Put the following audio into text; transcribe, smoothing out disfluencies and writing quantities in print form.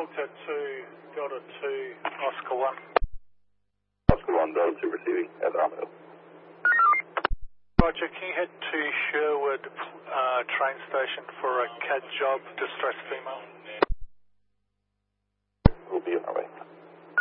Delta 2, Delta 2, Oscar 1. Oscar 1, Delta 2 receiving at Armadale. Roger, can you head to Sherwood train station for a CAD job, distressed female? We'll be on our way.